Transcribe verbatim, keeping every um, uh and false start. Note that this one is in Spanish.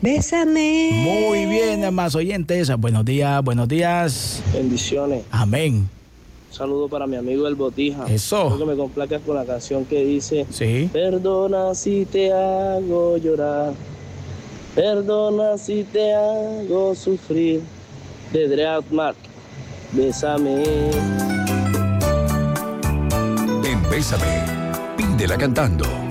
Bésame. Muy bien, más oyentes. Buenos días, buenos días. Bendiciones. Amén. Un saludo para mi amigo El Botija. Eso. Creo que me complacas con la canción que dice: Sí. Perdona si te hago llorar, perdona si te hago sufrir. De Dread Mark. Bésame. En Bésame, pídela cantando.